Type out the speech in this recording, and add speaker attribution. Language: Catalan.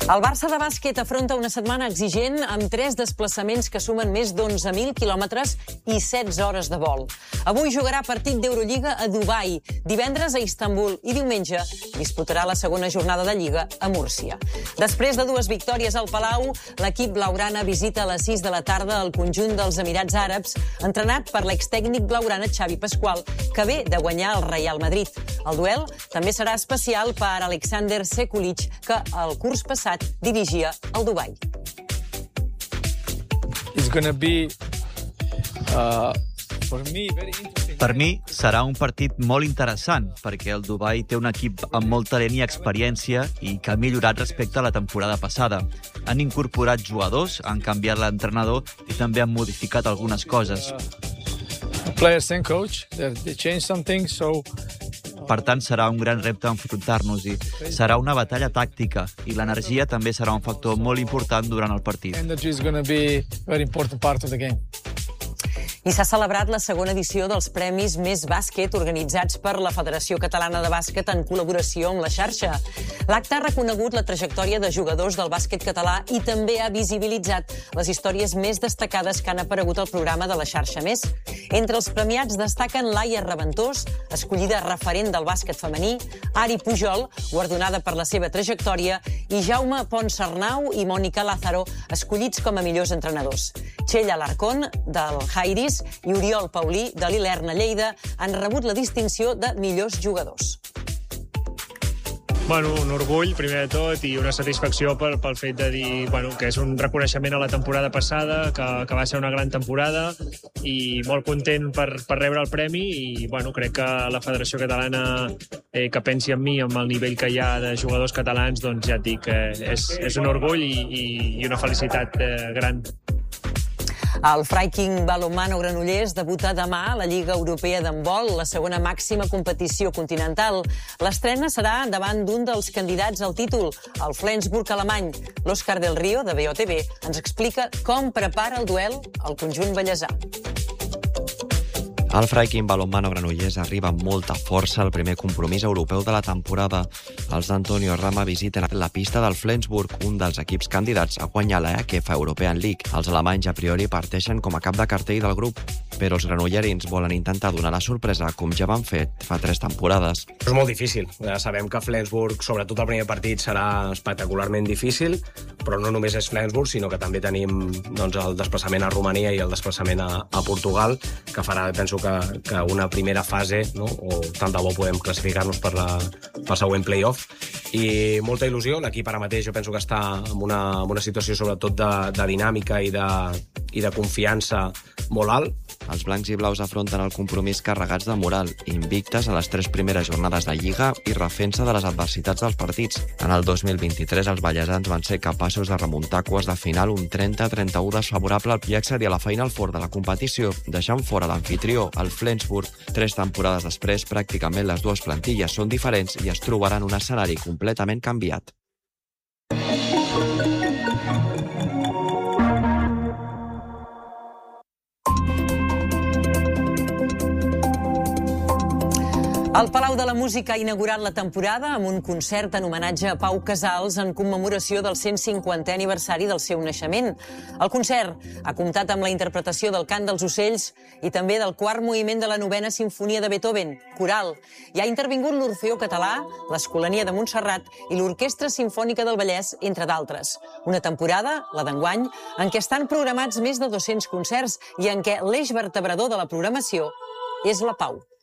Speaker 1: El Barça de bàsquet afronta una setmana exigent amb 3 desplaçaments que sumen més d'11.000 quilòmetres i 16 hores de vol. Avui jugarà partit d'Eurolliga a Dubai, divendres a Istanbul i diumenge disputarà la segona jornada de Lliga a Múrcia. Després de 2 victòries al Palau, l'equip blaugrana visita a les 6 de la tarda el conjunt dels Emirats Àrabs, entrenat per l'extècnic blaugrana Xavi Pasqual, que ve de guanyar el Real Madrid. El duel també serà especial per Alexander Sekulic, que el curs passat dirigia el Dubai.
Speaker 2: Per mi serà un partit molt interessant, perquè el Dubai té un equip amb molt talent i experiència i que ha millorat respecte a la temporada passada. Han incorporat jugadors, han canviat l'entrenador i també han modificat algunes coses.
Speaker 3: Players and coach, they changed some things, so
Speaker 2: Per tant, serà un gran repte enfrontar-nos-hi. Serà una batalla tàctica i l'energia també serà un factor molt important durant el partit.
Speaker 3: energy is going to be a very important part of the game.
Speaker 1: I s'ha celebrat la segona edició dels Premis Més Bàsquet organitzats per la Federació Catalana de Bàsquet en col·laboració amb la xarxa. L'acte ha reconegut la trajectòria de jugadors del bàsquet català i també ha visibilitzat les històries més destacades que han aparegut al programa de la xarxa Més. Entre els premiats destaquen Laia Reventós, escollida referent del bàsquet femení, Ari Pujol, guardonada per la seva trajectòria, i Jaume Ponsarnau i Mònica Lázaro, escollits com a millors entrenadors. Txell Alarcón, del Jairis, i Oriol Paulí, de l'Ilerna Lleida, han rebut la distinció de millors jugadors.
Speaker 4: Bueno, un orgull, primer de tot, i una satisfacció pel fet de dir que és un reconeixement a la temporada passada, que va ser una gran temporada, i molt content per rebre el premi, i crec que la Federació Catalana que pensi en mi, amb el nivell que hi ha de jugadors catalans, doncs ja et dic, és un orgull i una felicitat gran.
Speaker 1: El Freiking Balonmano Granollers debuta demà a la Lliga Europea d'Handbol, la segona màxima competició continental. L'estrena serà davant d'un dels candidats al títol, el Flensburg alemany. L'Òscar del Río, de BOTV, ens explica com prepara el duel al conjunt vallesà.
Speaker 5: El Freiking Balonmano Granollers arriba amb molta força al primer compromís europeu de la temporada. Els d'Antonio Rama visiten la pista del Flensburg, un dels equips candidats a guanyar la EHF European League. Els alemanys a priori parteixen com a cap de cartell del grup, però els granollerins volen intentar donar la sorpresa com ja van fer fa 3 temporades.
Speaker 6: És molt difícil. Sabem que Flensburg, sobretot el primer partit, serà espectacularment difícil, però no només és Flensburg, sinó que també tenim el desplaçament a Romania i el desplaçament a Portugal, que farà, penso, que una primera fase, o tant de bo podem classificar-nos per següent play-off. I molta il·lusió. L'equip ara mateix jo penso que està en una situació sobretot de dinàmica i de confiança molt alt.
Speaker 5: Els blancs i blaus afronten el compromís carregats de moral, invictes a les 3 primeres jornades de Lliga i refent-se de les adversitats dels partits. En el 2023 els ballesans van ser capaços de remuntar quarts de final un 30-31 desfavorable i accedir a la Final Four de la competició, deixant fora l'amfitrió, el Flensburg. 3 temporades després, pràcticament les 2 plantilles són diferents i es trobaran un escenari completament canviat.
Speaker 1: El Palau de la Música ha inaugurat la temporada amb un concert en homenatge a Pau Casals en commemoració del 150è aniversari del seu naixement. El concert ha comptat amb la interpretació del Cant dels Ocells i també del 4è moviment de la 9a Simfonia de Beethoven, coral. Hi ha intervingut l'Orfeó Català, l'Escolania de Montserrat i l'Orquestra Simfònica del Vallès, entre d'altres. Una temporada, la d'enguany, en què estan programats més de 200 concerts i en què l'eix vertebrador de la programació és la pau.